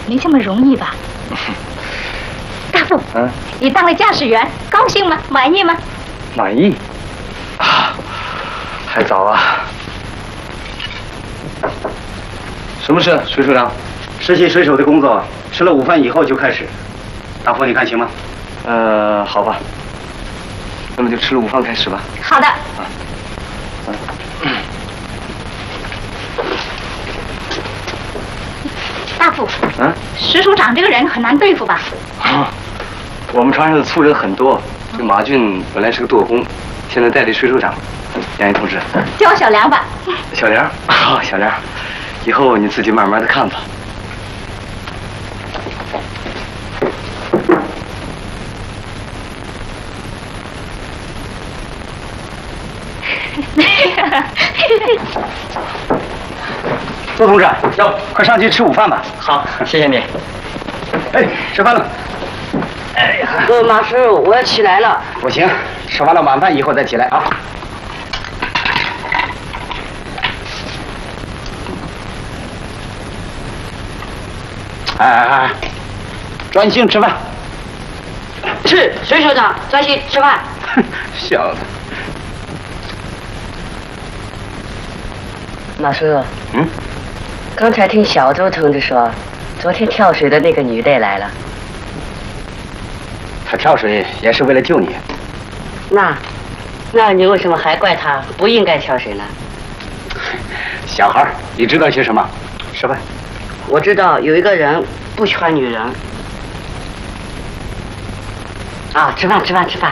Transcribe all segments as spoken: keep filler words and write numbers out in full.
没这么容易吧？大副，嗯，你当了驾驶员，高兴吗？满意吗？ 满意。啊，还早啊。什么事，水手长？ 实习水手的工作，吃了午饭以后就开始。大副，你看行吗？ 呃，好吧。那么就吃了午饭开始吧。 好的。啊。嗯。大副，嗯，石署长这个人很难对付吧？ 啊，我们船上的粗人很多。这马俊本来是个舵工，现在代理水手长。杨毅同志， 叫我小梁吧。 小梁，好，小梁，以后你自己慢慢的看吧。 周同志，要快上去吃午饭吧。 好，谢谢你。 哎，吃饭了。哎呀， 呃，马师，我要起来了。 不行，吃完了晚饭以后再起来啊。哎哎哎，专心吃饭。 是，水手长，专心吃饭。 小子。 马叔，嗯，刚才听小周同志说，昨天跳水的那个女的来了。 她跳水也是为了救你。 那，那你为什么还怪她不应该跳水呢？ 小孩，你知道些什么？吃饭。 我知道有一个人不喜欢女人。啊，吃饭，吃饭，吃饭。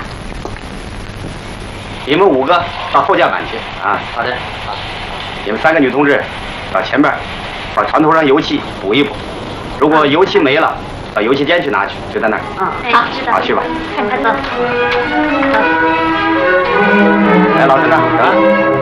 你们五个到后甲板去啊。 好的。好。 你们三个女同志到前边把船头上油漆补一补，如果油漆没了，到油漆间去拿去，就在那儿。 嗯，好，知道。 好，去吧。 看看走。